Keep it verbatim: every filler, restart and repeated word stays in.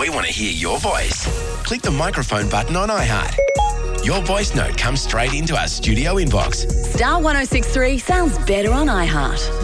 We want to hear your voice. Click the microphone button on iHeart. Your voice note comes straight into our studio inbox. Star one oh six three sounds better on iHeart.